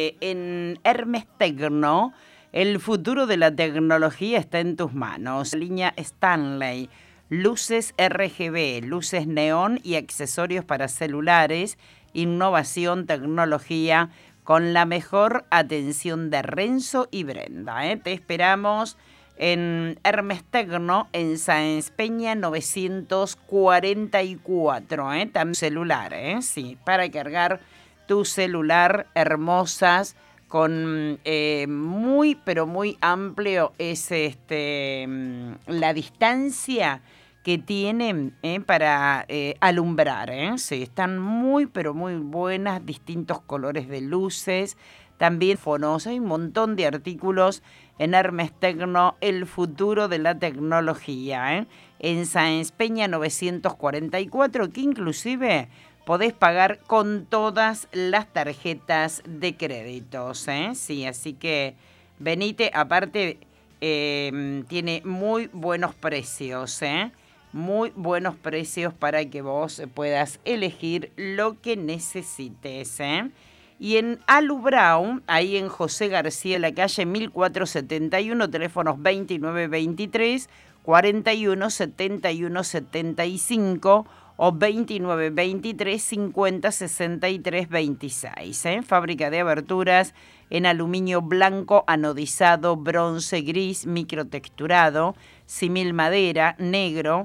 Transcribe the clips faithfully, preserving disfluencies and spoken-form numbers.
eh, en Hermes Tecno, el futuro de la tecnología está en tus manos. Línea Stanley, luces R G B, luces neón y accesorios para celulares, innovación, tecnología, con la mejor atención de Renzo y Brenda. ¿eh? Te esperamos en Hermes Tecno, en Sáenz Peña novecientos cuarenta y cuatro. ¿eh? También celular, ¿eh? sí, para cargar tu celular, hermosas, con eh, muy, pero muy amplio es este, la distancia que tienen eh, para eh, alumbrar. ¿eh? Sí, están muy, pero muy buenas, distintos colores de luces, también fonos, hay un montón de artículos en Hermes Tecno, el futuro de la tecnología, ¿eh? en Sáenz Peña novecientos cuarenta y cuatro, que inclusive podés pagar con todas las tarjetas de créditos, ¿eh? Sí, así que venite, aparte eh, tiene muy buenos precios, ¿eh? Muy buenos precios para que vos puedas elegir lo que necesites, ¿eh? Y en Alu Brown, ahí en José García, la calle mil cuatrocientos setenta y uno, teléfonos veintinueve veintitrés, cuarenta y uno, setenta y uno, setenta y cinco o veintinueve veintitrés, cincuenta, sesenta y tres, veintiséis. ¿eh? Fábrica de aberturas en aluminio blanco, anodizado, bronce, gris, microtexturado, símil madera, negro.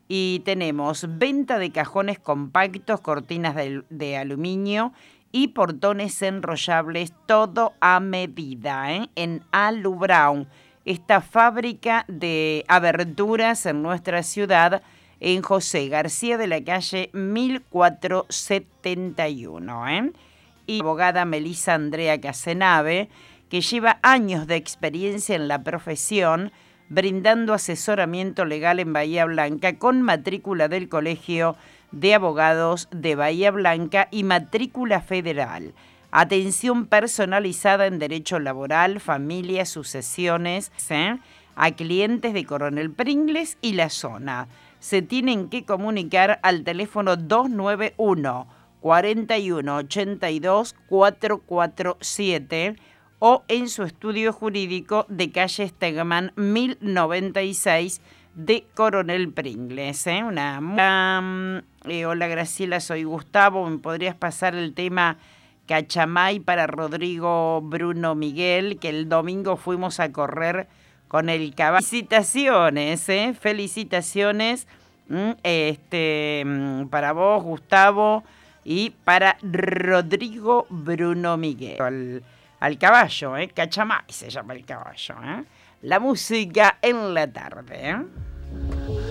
Y tenemos venta de cajones compactos, cortinas de, de aluminio y portones enrollables, todo a medida, ¿eh? en Alu Brown, esta fábrica de aberturas en nuestra ciudad, en José García de la calle mil cuatrocientos setenta y uno. ¿eh? Y abogada Melissa Andrea Casenave, que lleva años de experiencia en la profesión, brindando asesoramiento legal en Bahía Blanca con matrícula del Colegio de Abogados de Bahía Blanca y matrícula federal. Atención personalizada en derecho laboral, familia, sucesiones, ¿eh? a clientes de Coronel Pringles y la zona. Se tienen que comunicar al teléfono dos nueve uno, cuarenta y uno, ochenta y dos, cuatrocientos cuarenta y siete o en su estudio jurídico de calle Stegman mil noventa y seis de Coronel Pringles. ¿eh? Una, um, eh, hola Graciela, soy Gustavo. ¿Me podrías pasar el tema Cachamay para Rodrigo Bruno Miguel? Que el domingo fuimos a correr con el caballo. Felicitaciones, ¿eh? Felicitaciones mm, este, mm, para vos, Gustavo, y para Rodrigo Bruno Miguel. Al, al caballo, ¿eh? Cachamay se llama el caballo, ¿eh? La música en la tarde, ¿eh?